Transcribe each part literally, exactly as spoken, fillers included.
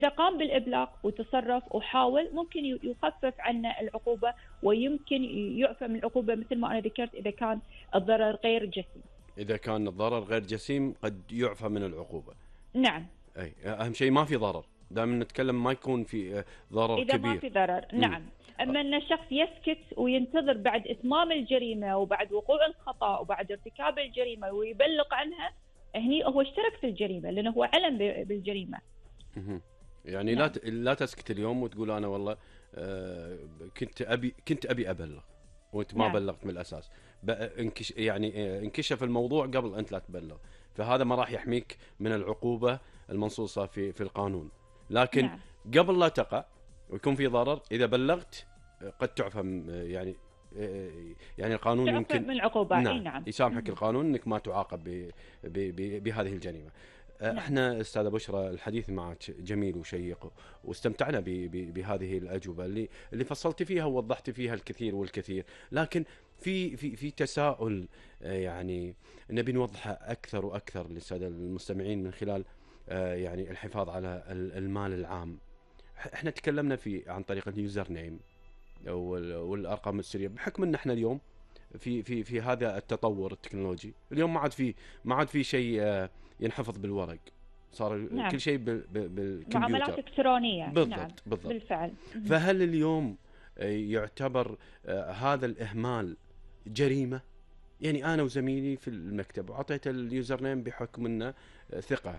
قام بالإبلاغ وتصرف وحاول ممكن يخفف عنه العقوبة، ويمكن يعفى من العقوبة مثل ما أنا ذكرت إذا كان الضرر غير جسيم. إذا كان الضرر غير جسيم قد يعفى من العقوبة. نعم. أي أهم شيء ما في ضرر، دائما نتكلم ما يكون في ضرر إذا كبير. ما في ضرر. نعم. أما أن الشخص يسكت وينتظر بعد إتمام الجريمة وبعد وقوع الخطأ وبعد ارتكاب الجريمة ويبلغ عنها، هني هو اشترك في الجريمة لأنه هو علم بالجريمة. يعني نعم. لا لا تسكت اليوم وتقول أنا والله آه كنت أبي كنت أبي أبلغ وأنت ما نعم. بلغت من الأساس، انكش يعني انكشف الموضوع قبل أنت لا تبلغ، فهذا ما راح يحميك من العقوبة المنصوصة في في القانون. لكن نعم. قبل لا تقع ويكون في ضرر إذا بلغت قد تعفى، يعني يعني القانون يمكن من العقوبة. نعم. نعم. يسامحك القانون انك ما تعاقب بهذه الجريمة. نعم. احنا استاذة بشرى الحديث معك جميل وشيق، واستمتعنا بهذه الأجوبة اللي اللي فصلت فيها ووضحت فيها الكثير والكثير، لكن في في في تساؤل يعني نبي نوضحه أكثر وأكثر للسادة المستمعين من خلال يعني الحفاظ على المال العام. احنا تكلمنا في عن طريق اليوزر نيم والارقام السريه، بحكم ان احنا اليوم في في في هذا التطور التكنولوجي، اليوم ما عاد في ما عاد في شيء ينحفظ بالورق، صار نعم. كل شيء بالكمبيوتر، معاملات الكترونيه. بالضبط. نعم. بالضبط بالفعل. فهل اليوم يعتبر هذا الاهمال جريمه؟ يعني انا وزميلي في المكتب وعطيت اليوزر نيم بحكم انه ثقه،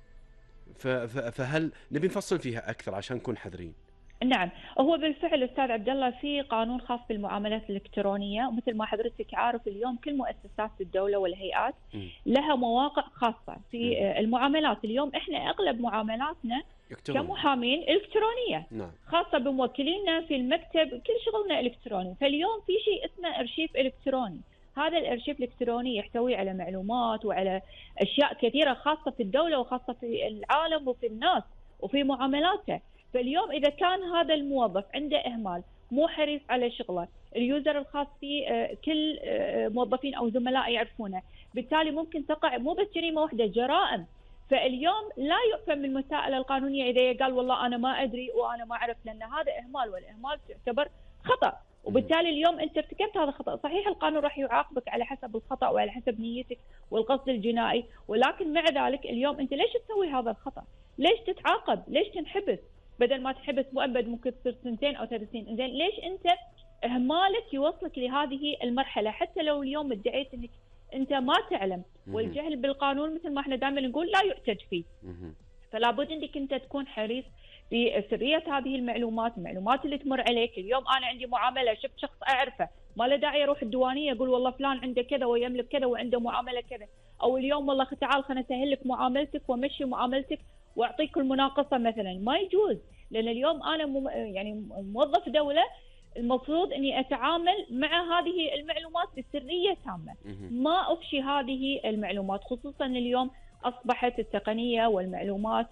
فهل نبي نفصل فيها اكثر عشان نكون حذرين؟ نعم، هو بالفعل استاذ عبد الله في قانون خاص بالمعاملات الالكترونيه، ومثل ما حضرتك عارف اليوم كل مؤسسات الدوله والهيئات م. لها مواقع خاصه في م. المعاملات. اليوم احنا اغلب معاملاتنا إلكتروني. كمحامين الكترونيه نعم. خاصه بموكلينا في المكتب، كل شغلنا الكتروني. فاليوم في شيء اسمه ارشيف الكتروني، هذا الارشيف الالكتروني يحتوي على معلومات وعلى اشياء كثيره خاصه في الدوله وخاصه في العالم وفي الناس وفي معاملاته. فاليوم إذا كان هذا الموظف عنده إهمال، مو حريص على شغله، اليوزر الخاص فيه كل موظفين أو زملاء يعرفونه، بالتالي ممكن تقع مو بس جريمة واحدة، جرائم. فاليوم لا يعفى من المساءلة القانونية إذا قال والله أنا ما أدري وأنا ما أعرف، لأن هذا إهمال، والإهمال تعتبر خطأ، وبالتالي اليوم أنت ارتكبت هذا الخطأ. صحيح القانون راح يعاقبك على حسب الخطأ وعلى حسب نيتك والقصد الجنائي، ولكن مع ذلك اليوم أنت ليش تسوي هذا الخطأ؟ ليش تتعاقب؟ ليش تنحبس؟ بدل ما تحبس مؤبد ممكن تصير سنتين أو ثلاث سنين. إنزين ليش أنت إهمالك يوصلك لهذه المرحلة؟ حتى لو اليوم ادعيت أنك أنت ما تعلم، والجهل بالقانون مثل ما احنا دائما نقول لا يعتد فيه. فلا بد أنك أنت تكون حريص بسرية هذه المعلومات، المعلومات اللي تمر عليك. اليوم أنا عندي معاملة، شفت شخص أعرفه، ما له داعي أروح الديوانية أقول والله فلان عنده كذا ويملك كذا وعنده معاملة كذا، أو اليوم والله تعال خلنا أسهل لك معاملتك ومشي معاملتك واعطيك المناقصه مثلا. ما يجوز، لان اليوم انا مم يعني موظف دوله، المفروض اني اتعامل مع هذه المعلومات بسريه تامه، ما افشي هذه المعلومات، خصوصا اليوم اصبحت التقنيه والمعلومات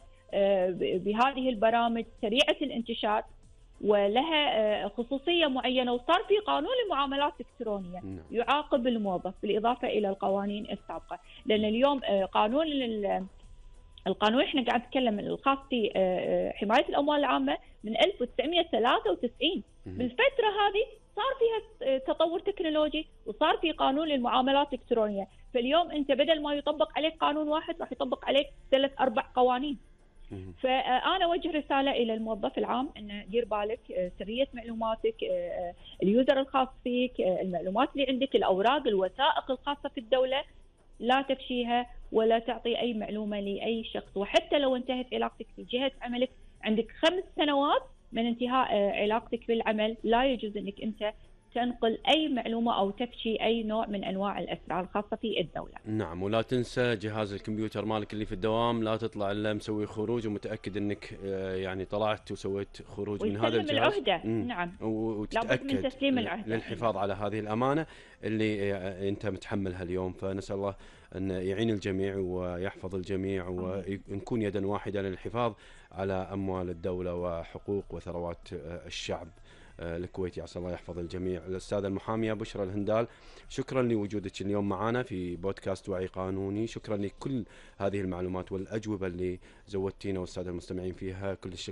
بهذه البرامج سريعه الانتشار ولها خصوصيه معينه، وصار في قانون المعاملات الالكترونيه يعاقب الموظف بالاضافه الى القوانين السابقه. لان اليوم قانون القانون احنا قاعد نتكلم الخاص في حمايه الاموال العامه من ألف وتسعمئة وثلاثة وتسعين. بالفتره هذه صار فيها تطور تكنولوجي وصار في قانون للمعاملات الالكترونيه. فاليوم انت بدل ما يطبق عليك قانون واحد راح يطبق عليك ثلاث اربع قوانين. فانا اوجه رساله الى الموظف العام انه دير بالك سريه معلوماتك، اليوزر الخاص فيك، المعلومات اللي عندك، الاوراق، الوثائق الخاصه في الدوله، لا تفشيها ولا تعطي أي معلومة لأي شخص. وحتى لو انتهت علاقتك في جهة عملك، عندك خمس سنوات من انتهاء علاقتك بالعمل، لا يجوز أنك أنت تنقل أي معلومة أو تفشي أي نوع من أنواع الأسرار الخاصة في الدولة. نعم، ولا تنسى جهاز الكمبيوتر مالك اللي في الدوام، لا تطلع إلا مسوي خروج ومتأكد أنك يعني طلعت وسويت خروج من هذا الجهاز. العهدة. نعم، وتتأكد من تسليم العهدة للحفاظ على هذه الأمانة اللي أنت متحملها اليوم. فنسأل الله أن يعين الجميع ويحفظ الجميع ونكون يدا واحدة للحفاظ على أموال الدولة وحقوق وثروات الشعب. الكويتي، عسى الله يحفظ الجميع. الأستاذة المحامية بشرى الهندال، شكرا لوجودك اليوم معنا في بودكاست وعي قانوني، شكرا لكل هذه المعلومات والأجوبة اللي زودتينا والسادة المستمعين فيها، كل الشكر